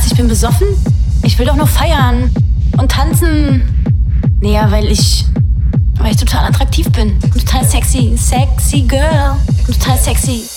ich bin besoffen? Ich will doch nur feiern und tanzen. Naja, weil ich total attraktiv bin. Total sexy. Sexy Girl. Total sexy.